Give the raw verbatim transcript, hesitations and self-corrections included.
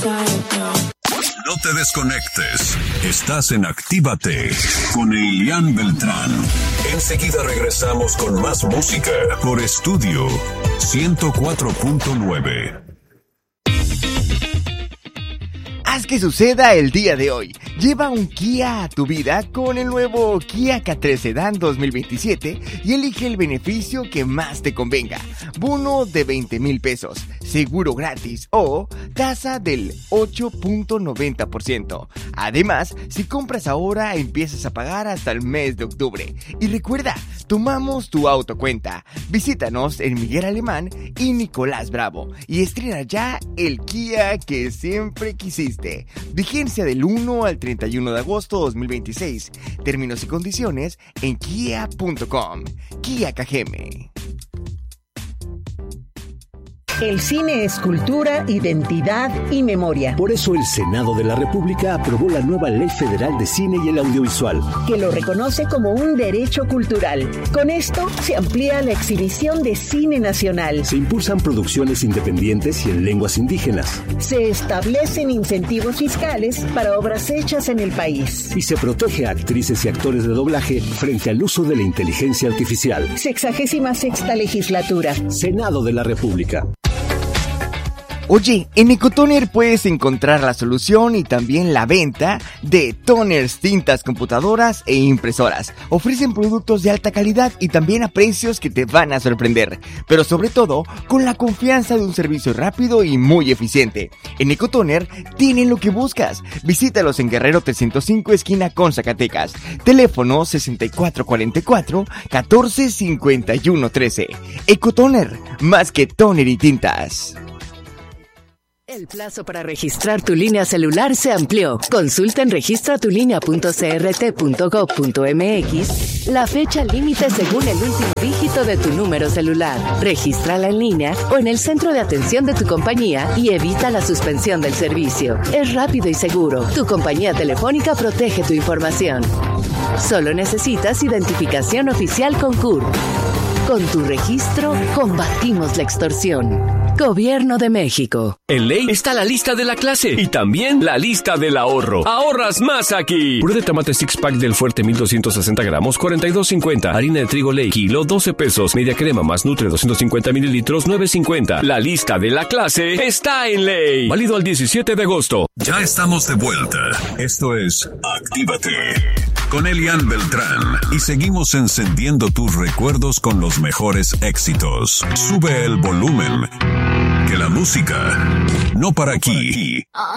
No te desconectes. Estás en Actívate con Elian Beltrán. Enseguida regresamos con más música por Estudio ciento cuatro punto nueve. Haz que suceda el día de hoy. Lleva un Kia a tu vida con el nuevo Kia K tres Sedan dos mil veintisiete y elige el beneficio que más te convenga. Bono de veinte mil pesos, seguro gratis o tasa del ocho punto noventa por ciento. Además, si compras ahora, empiezas a pagar hasta el mes de octubre. Y recuerda, tomamos tu autocuenta. Visítanos en Miguel Alemán y Nicolás Bravo y estrena ya el Kia que siempre quisiste. Vigencia del uno al treinta y uno de agosto de dos mil veintiséis. Términos y condiciones en kia punto com. Kia K G M. El cine es cultura, identidad y memoria. Por eso el Senado de la República aprobó la nueva Ley Federal de Cine y el Audiovisual, que lo reconoce como un derecho cultural. Con esto se amplía la exhibición de cine nacional. Se impulsan producciones independientes y en lenguas indígenas. Se establecen incentivos fiscales para obras hechas en el país. Y se protege a actrices y actores de doblaje frente al uso de la inteligencia artificial. Sexagésima sexta legislatura. Senado de la República. Oye, en Ecotoner puedes encontrar la solución y también la venta de toners, tintas, computadoras e impresoras. Ofrecen productos de alta calidad y también a precios que te van a sorprender, pero sobre todo con la confianza de un servicio rápido y muy eficiente. En Ecotoner tienen lo que buscas. Visítalos en Guerrero trescientos cinco, esquina con Zacatecas. Teléfono sesenta y cuatro cuarenta y cuatro, catorce cincuenta y uno trece. Ecotoner, más que toner y tintas. El plazo para registrar tu línea celular se amplió. Consulta en registra tu línea punto c r t punto gov punto m x la fecha límite según el último dígito de tu número celular. Regístrala en línea o en el centro de atención de tu compañía y evita la suspensión del servicio. Es rápido y seguro. Tu compañía telefónica protege tu información. Solo necesitas identificación oficial con C U R. Con tu registro, combatimos la extorsión. Gobierno de México. En Ley está la lista de la clase y también la lista del ahorro. Ahorras más aquí. Puré de tomate six pack del Fuerte mil doscientos sesenta gramos, cuarenta y dos cincuenta. Harina de trigo Ley, kilo, doce pesos. Media crema más Nutre, doscientos cincuenta mililitros, nueve cincuenta. La lista de la clase está en Ley. Válido al diecisiete de agosto. Ya estamos de vuelta. Esto es Actívate con Elian Beltrán y seguimos encendiendo tus recuerdos con los mejores éxitos. Sube el volumen, que la música no para aquí.